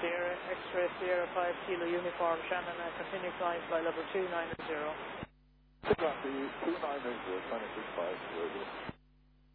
Sierra, X-ray Sierra 5 Kilo Uniform, Shannon, continue climb by level 290. Copy, 290.